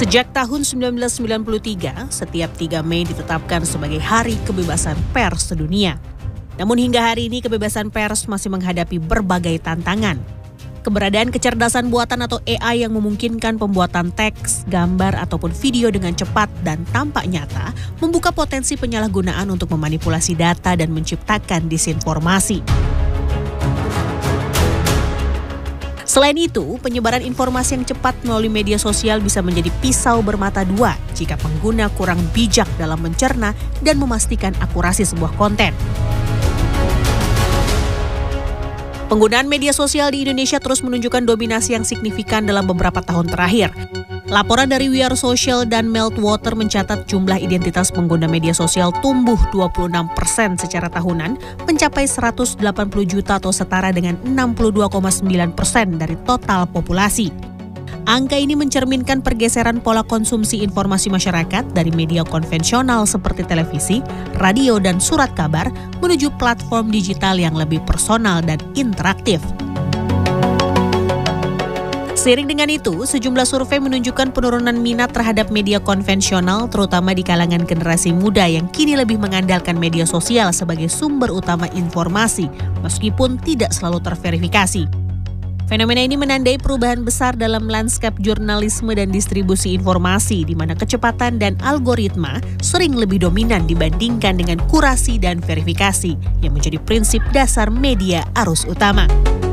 Sejak tahun 1993, setiap 3 Mei ditetapkan sebagai Hari Kebebasan Pers sedunia. Namun hingga hari ini kebebasan pers masih menghadapi berbagai tantangan. Keberadaan kecerdasan buatan atau AI yang memungkinkan pembuatan teks, gambar, ataupun video dengan cepat dan tampak nyata membuka potensi penyalahgunaan untuk memanipulasi data dan menciptakan disinformasi. Selain itu, penyebaran informasi yang cepat melalui media sosial bisa menjadi pisau bermata dua jika pengguna kurang bijak dalam mencerna dan memastikan akurasi sebuah konten. Penggunaan media sosial di Indonesia terus menunjukkan dominasi yang signifikan dalam beberapa tahun terakhir. Laporan dari We Are Social dan Meltwater mencatat jumlah identitas pengguna media sosial tumbuh 26% secara tahunan, mencapai 180 juta atau setara dengan 62,9% dari total populasi. Angka ini mencerminkan pergeseran pola konsumsi informasi masyarakat dari media konvensional seperti televisi, radio, dan surat kabar menuju platform digital yang lebih personal dan interaktif. Seiring dengan itu, sejumlah survei menunjukkan penurunan minat terhadap media konvensional, terutama di kalangan generasi muda yang kini lebih mengandalkan media sosial sebagai sumber utama informasi, meskipun tidak selalu terverifikasi. Fenomena ini menandai perubahan besar dalam lanskap jurnalisme dan distribusi informasi, di mana kecepatan dan algoritma sering lebih dominan dibandingkan dengan kurasi dan verifikasi, yang menjadi prinsip dasar media arus utama.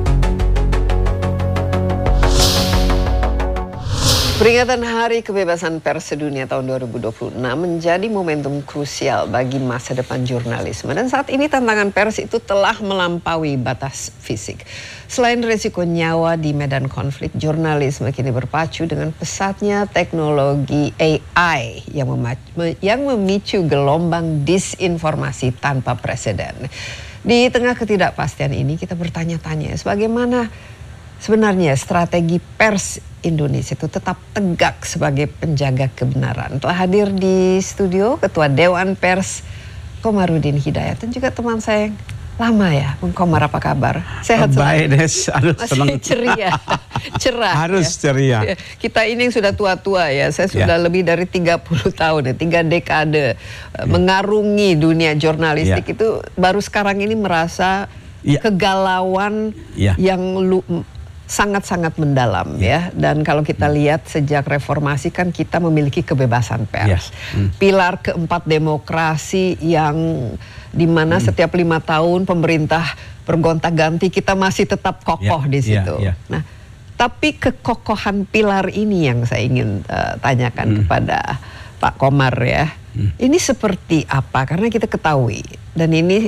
Peringatan Hari Kebebasan Pers Sedunia tahun 2026 menjadi momentum krusial bagi masa depan jurnalisme. Dan saat ini tantangan pers itu telah melampaui batas fisik. Selain risiko nyawa di medan konflik, jurnalisme kini berpacu dengan pesatnya teknologi AI yang memicu gelombang disinformasi tanpa preseden. Di tengah ketidakpastian ini kita bertanya-tanya bagaimana sebenarnya strategi pers Indonesia itu tetap tegak sebagai penjaga kebenaran. Telah hadir di studio Ketua Dewan Pers Komarudin Hidayat dan juga teman saya yang lama ya, Bung Komar, apa kabar? Sehat selalu? Baik, Des. Aduh, masih ceria, cerah. Harus ya. ceria. Kita ini yang sudah tua-tua ya, saya sudah lebih dari 30 tahun ya, 3 dekade mengarungi dunia jurnalistik itu baru sekarang ini merasa kegalauan yang sangat-sangat mendalam ya. Dan kalau kita lihat sejak reformasi kan kita memiliki kebebasan pers. Pilar keempat demokrasi yang dimana setiap 5 tahun pemerintah bergonta-ganti kita masih tetap kokoh di situ. Nah, tapi kekokohan pilar ini yang saya ingin tanyakan kepada Pak Komar ya. Ini seperti apa? Karena kita ketahui dan ini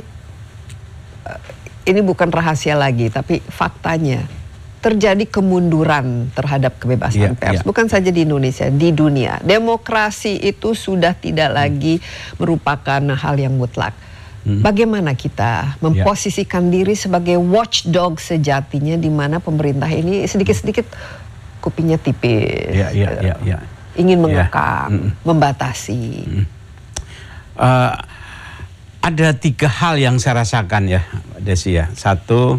bukan rahasia lagi tapi faktanya terjadi kemunduran terhadap kebebasan pers. Bukan saja di Indonesia, di dunia. Demokrasi itu sudah tidak lagi merupakan hal yang mutlak. Bagaimana kita memposisikan diri sebagai watchdog sejatinya di mana pemerintah ini sedikit-sedikit kupingnya tipis, ingin mengekang, membatasi. Ada 3 hal yang saya rasakan ya, Desi ya. Satu,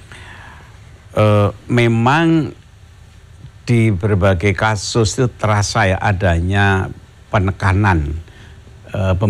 memang di berbagai kasus itu terasa ya adanya penekanan